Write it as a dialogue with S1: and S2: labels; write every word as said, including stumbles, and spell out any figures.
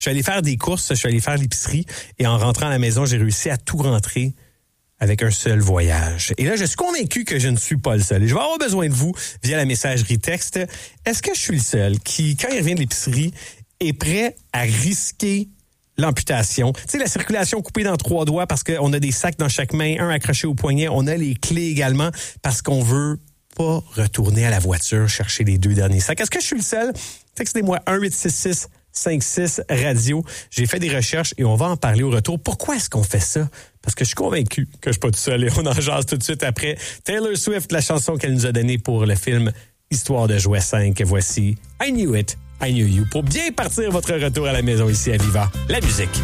S1: Je suis allé faire des courses, je suis allé faire l'épicerie et en rentrant à la maison, j'ai réussi à tout rentrer avec un seul voyage. Et là, je suis convaincu que je ne suis pas le seul. Et je vais avoir besoin de vous via la messagerie texte. Est-ce que je suis le seul qui, quand il revient de l'épicerie, est prêt à risquer l'amputation? Tu sais, la circulation coupée dans trois doigts parce qu'on a des sacs dans chaque main, un accroché au poignet. On a les clés également parce qu'on veut pas retourner à la voiture chercher les deux derniers sacs. Est-ce que je suis le seul? Textez-moi un huit six six cinq six radio. J'ai fait des recherches et on va en parler au retour. Pourquoi est-ce qu'on fait ça? Parce que je suis convaincu que je suis pas tout seul et on en jase tout de suite après Taylor Swift, la chanson qu'elle nous a donnée pour le film Histoire de jouet cinq. Voici I Knew It, I Knew You pour bien partir votre retour à la maison ici à Viva. La musique.